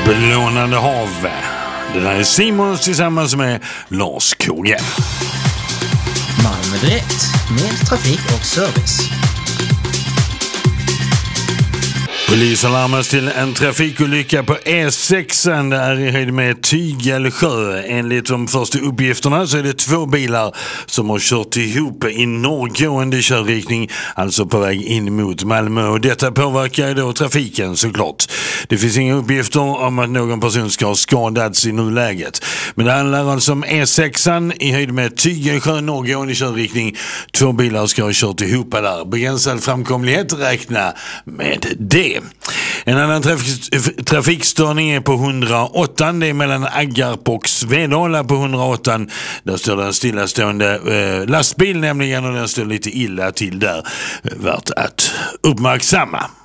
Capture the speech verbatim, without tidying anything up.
Belånande hav. Det där är Simons tillsammans med Lars Kåge. Malmö Direkt med trafik och service. Polisen larmas till en trafikolycka på E sex. Det är i höjd med Tygelsjö. Enligt de första uppgifterna så är det två bilar som har kört ihop i norrgående körriktning, alltså på väg in mot Malmö. Och detta påverkar då trafiken såklart. Det finns inga uppgifter om att någon person ska ha skadats i nuläget. Men det handlar alltså om E sex i höjd med Tygelsjö, norrgående körriktning. Två bilar ska ha kört ihop där. Begränsad framkomlighet, räkna med det. En annan trafik- trafikstörning är på hundraåtta. Det är mellan Aggarp och Svedala på hundraåtta. Där står det en stillastående eh, lastbil nämligen, och den står lite illa till där. Värt att uppmärksamma.